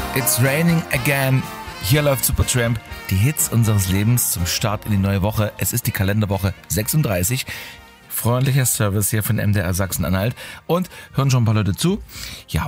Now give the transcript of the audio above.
It's raining again. Hier läuft Supertramp, die Hits unseres Lebens zum Start in die neue Woche. Es ist die Kalenderwoche 36. Freundlicher Service hier von MDR Sachsen-Anhalt. Und hören schon ein paar Leute zu. Ja,